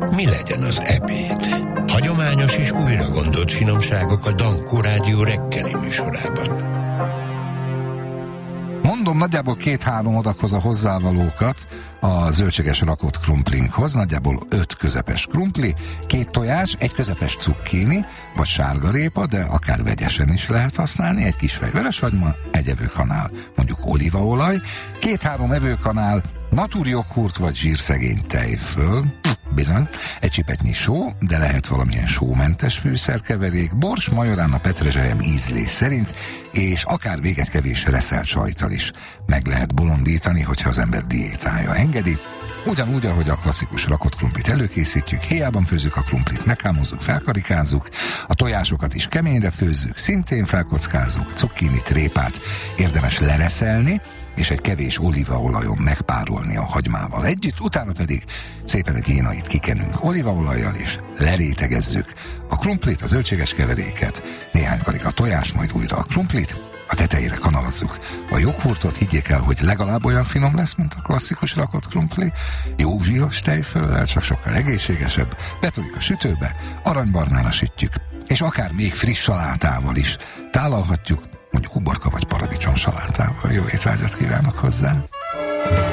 mi legyen az ebéd? Hagyományos és újra gondolt finomságok a Dankó Rádió reggeli műsorában. Mondom, nagyjából 2-3 adaghoz a hozzávalókat a zöldséges rakott krumplinkhoz, nagyjából 5 közepes krumpli, 2 tojás, 1 közepes cukkini, vagy sárgarépa, de akár vegyesen is lehet használni, 1 kis vöröshagyma, 1 evőkanál, mondjuk olívaolaj, 2-3 evőkanál naturjoghurt vagy zsírszegény tejföl, bizony, 1 csipetnyi só, de lehet valamilyen sómentes fűszerkeverék, bors, majoránna, petrezselyem ízlés szerint, és akár még egy kevés reszelt sajttal is meg lehet bolondítani, hogyha az ember diétája engedi. Ugyanúgy, ahogy a klasszikus rakott krumplit előkészítjük, héjában főzzük a krumplit, meghámozzuk, felkarikázzuk, a tojásokat is keményre főzzük, szintén felkockázzuk, cukkinit, répát érdemes lereszelni, és egy kevés olívaolajon megpárolni a hagymával együtt, utána pedig szépen egy énait kikenünk olívaolajjal, és lerétegezzük a krumplit, a zöldséges keveréket, néhány karika tojás, majd újra a krumplit, a tetejére kanalazzuk a joghurtot, higgyék el, hogy legalább olyan finom lesz, mint a klasszikus rakott krumpli, jó zsíros tejföllel, csak sokkal egészségesebb, betoljuk a sütőbe, aranybarnára sütjük, és akár még friss salátával is tálalhatjuk, mondjuk uborka vagy paradicsom salátával. Jó étvágyat kívánok hozzá!